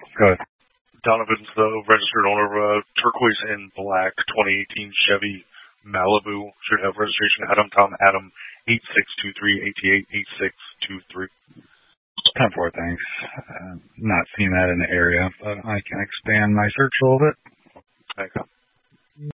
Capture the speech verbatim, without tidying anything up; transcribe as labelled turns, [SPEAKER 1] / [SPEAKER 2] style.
[SPEAKER 1] Go ahead.
[SPEAKER 2] Donovan's the registered owner of a turquoise and black twenty eighteen Chevy Malibu. Should have registration Adam Tom Adam eight six two three eight eight eight six two three.
[SPEAKER 1] ten four, thanks. Uh, not seeing that in the area, but I can expand my search a little bit.
[SPEAKER 2] Thanks.